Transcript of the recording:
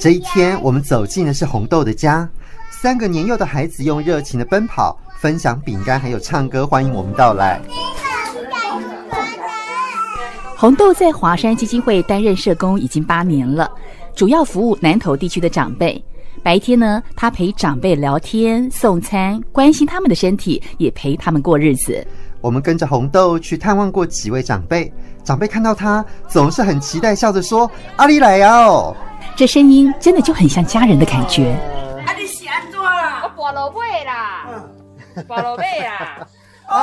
这一天，我们走进的是红豆的家，3个年幼的孩子用热情的奔跑、分享饼干，还有唱歌，欢迎我们到来。 红豆在华山基金会担任社工已经8年了，主要服务南投地区的长辈。白天呢，他陪长辈聊天、送餐，关心他们的身体，也陪他们过日子。 我们跟着红豆去探望过几位长辈，长辈看到他总是很期待，笑着说：“阿里来呀哦！” 这声音真的就很像家人的感觉。 啊，你是安怎？我跋落尾啦，跋落尾啦。